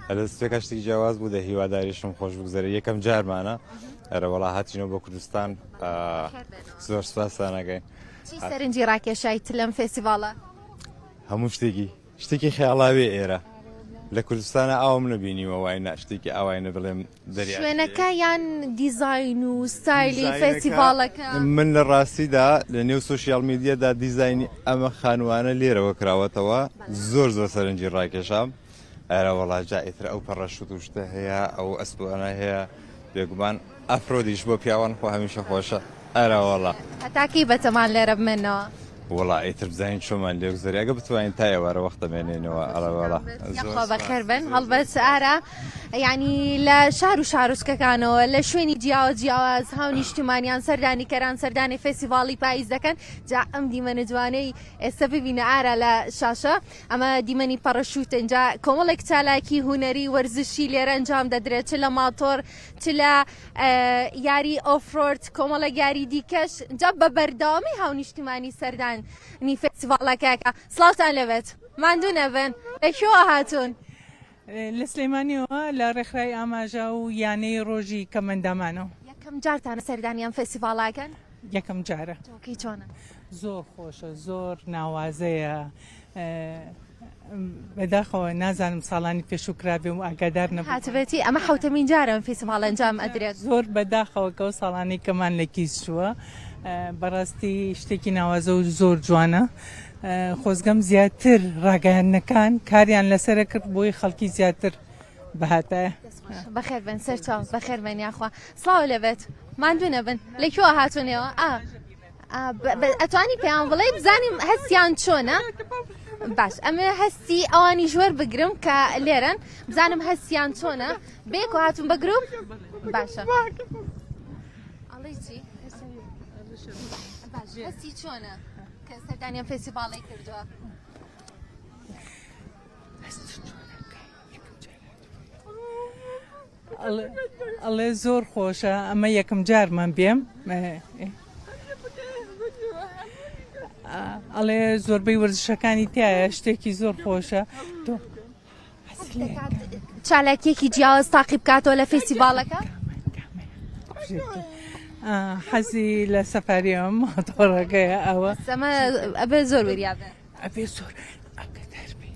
دەستپێکە شتێکی جیاواز بوو دە هیواداریشم خۆش بگذەرە یەکەم جارمانە ئەرە وەڵا هاتینەوە بۆ کوردستان زۆر سوپاسانەکەین. چی سەرنجی ڕاکێشایت لەم فێستیڤاڵە؟ هەموو شتێکی خەیاڵاوی ئێرە لە کوردستانە ئاوم نەبینیوە وای شتێکی ئاوای بڵێم دەریا شوێنەکە یان دیزاین و ستایلی فێستیڤاڵەکە. من لە ڕاستیدا لە نێو سوشیال میدیادا دیزاینی ئەمە خانووانە لێرەوە کراوەتەوە زۆر سەرنجی ڕاکێشام. ئەرە وەڵا جا ئیتر ئەو پەڕەشوت و شتە هەیە ئەو ئەسپوانە هەیە بێگومان ئەفرۆدیش بۆ پیاوان خۆ هەمیشە خۆشە. ئەرە وەڵا هەتاکی بەتەمان لێرە بمێنەوە. وڵا ئیتر بزانین چۆمان لێ گوزەری ئەگە بتوانین تا ئێوارە وەختە مێنێنەوە. ئەڵەوەڵا خۆ بەخێر بن هەڵبەت ئارە ینی لە شار و شارۆچکەکانەوە لە شوێنی جیاواز هاو نیشتیمانیان سەردانیکەران سەردانی فێستیڤاڵی پاییز دەکەن. جا ئەم دیمەنە جوانەی ئێستا ببینە ئارە لە شاشە ئەمە دیمەنی پەڕەشوت اینجا کۆمەڵێک چالاکی هوەری وەرزشی لێرە ئەنجام دەدرێت چ لە ماتۆر چ لە یاری ئۆفرۆرد کۆمەڵە یاری دیکەش جا بە بەرداوامی هاو نیشتیمانی سەردان نی فێستیڤاڵەکەکە. سڵاوتان لەبێت ماندوو نەبن لەکوێوە هاتوون؟ لە سلێمانیەوە لە ڕێکخرای ئاماژە و یانەی ڕۆژی کەمەندامانەوە. یەکەم جارتانە سەردانیان فێستیڤاڵەکەن؟ یەکەم جارە. جۆکەی چۆنە؟ زۆر خۆشە زۆر ناوازەیە بەداخەوە نازانم ساڵانی پێشوکرابێ و ئاگادار نەبوو. هاتبێتی ئەمە حوتەمین جارە فێستیڤاڵ ئەنجام ئەدرێت. زۆر بەداخەوە کە ساڵانی کەمان لە کیس چووە بەڕاستی شتێکی ناوازە و زۆر جوانە. خۆزگەم زیاتر ڕاگەیاندنەکان کاریان لەسرە کرد بۆی خەڵکی زیاتر بەهاتایە. بەخێر بن سەرچاو بەخێر بن یاخوا سڵاو لەبێت ماندوو نەبن لەکوێوە هاتوونەوە؟ ئەتوانی پێیان بڵێ بزانیم هەستیان چۆنە؟ باش ئەمە هەستی ئەوانی ژوەر بگرم کە لێرن بزانم هەستیان چۆنە بێک و هاتون بەگرم باشە. ئەڵێ چی؟ هەستی چۆنە کە سەردانیان فێستیڤاڵی کردووە؟ ئەڵێ زۆر خۆشە ئەمە یەکەم جارمان بێم ئەڵێ زۆربەی وەرزشەکانی تایە شتێکی زۆر خۆشە. چالاکیەکی جیاواز تاقی بکاتەوە لە فێستیڤاڵەکە؟ حەزی لە سەفاریەوە ماتۆڕەکەیە ئەوە ئەمە ئەبێ زۆر وریابێ ئەبێ زۆر ئەگەداربێ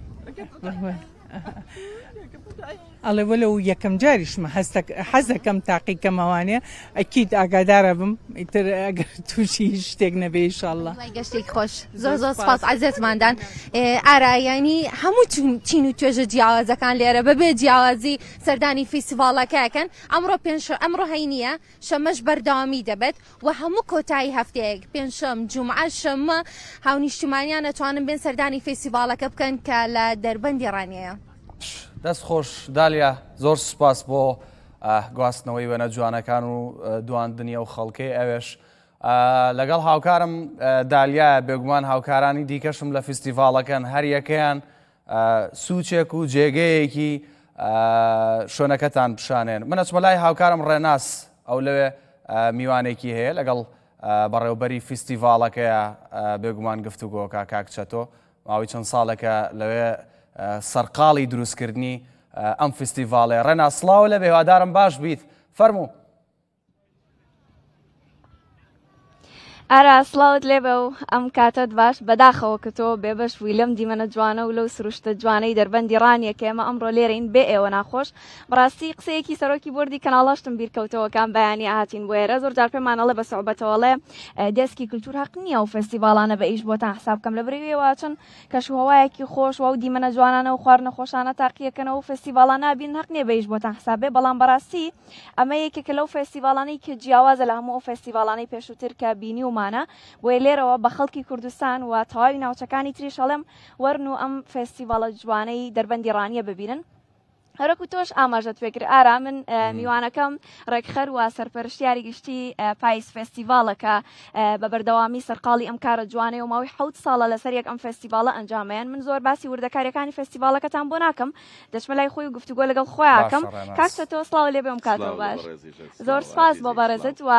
ئەڵێ وەلە و یەکەم جاریشمە حەز دەکەم تاقیکەمەوانێ ئەکید ئاگادارە بم ئیتر ئەگەر تووشی شتێک نەبێ ئینشاءڵڵا. گەشتێک خۆش زۆر سپاس عەزیزماندان. ئارایانی هەموو چین و توێژە جیاوازەکان لێرە بەبێ جیاوازی سەردانی فێستیڤاڵەکەکەن. ئەمڕۆ هەینیە شەمەش بەردەوامی دەبێت و هەموو کۆتایی هەفتەیەک پێنجشەم جومعە شەمە هاونیشتیمانیان ئەتوانن بێن سەردانی فێستیڤاڵەکە بکەن کە لە دەربەندی ڕانیەیە. دەست خۆش دالیا زۆر سوپاس بۆ گواستنەوەی وەنە جوانەکان و دواندنیە و خەڵکەی ئەوێش لەگەڵ هاوکارم دالیا بێگومان هاوکارانی دیکەشم لە فستیڤاڵەکەن هەر یەکەیان سوچێک و جێگەیەکی شوێنەکەتان پیشانێن. من ئەچمە لای هاوکارم ڕێناس ئەو لەوێ میوانێکی هەیە لەگەڵ بەڕێوەبەری فستیڤاڵەکەیە بێگومان گفتوگۆکە کاکچەتۆ ماوەی چەند ساڵێکە لەوێ سەرقاڵی دروستکردنی ئەم فستیڤاڵێ. ڕێناس سڵاو لەبێ هیوادارم باش بیت فەرموو. ئارا سڵاوت لێبە و ئەم کاتت باش بەداخەوە کە تۆ بێبەش وی لەم دیمەنە جوانە و لەو سروشتە جوانەی دەربەندی ڕانیەکە ئێمە ئەمڕۆ لێرەین بێ ئێوە ناخۆش. بەڕاستی قسەیەکی سەرۆکی بردی کەناڵەشتم بیرکەوتەوەکان بەیانی ئاهاتین بۆ ئێرە زۆر جار پێمانەڵێ بە سوحبەتەوەڵێ دەستکی کولتور حەق نییە و فستیڤاڵانە بە ئیش بۆتان حساب بکەم لە بڕێوەوە چون کەشوهەوایەکی خۆش و دیمەنە جوانانە و خواردنە خۆشانە تاقیەکەنەوە و فستیڤاڵان نابین حەق نییە بە ئیش بۆتان حسابێ. بەڵام بەڕاستی ئەمە یەکێکە لەو فستیڤاڵانەی کە جیاوازە لە هەموو فستیڤاڵانەی پێشووتر کە بینی ومانە بۆیە لێرەوە بە خەڵکی کوردستان و تەواوی ناوچەکانی تریش هەڵێم وەرن و ئەم فستیڤاڵە جوانەی دەربەندی ڕانیە ببینن. هەرەکو تۆش ئاماژەت پێکرد ئارا من میوانەکەم ڕێکخەر و سەرپەرشتیاری گشتی پاییز فستیڤاڵەکە بە بەردەوامی سەرقاڵی ئەم کارە جوانەیە و ماوەی 7 ساڵە لەسەر یەک ئەم فستیڤاڵە ئەنجامەیەن. من زۆر باسی وردەکاریەکانی فستیڤاڵەکەتان بۆ ناکەم دەچمە لای خۆی و گفتوگۆ لەگەڵ خۆیاکەم. کاکچە تۆ سڵاو لێبێ ئەم کاتەوە باش زۆر سپاس بۆ بەڕێزت و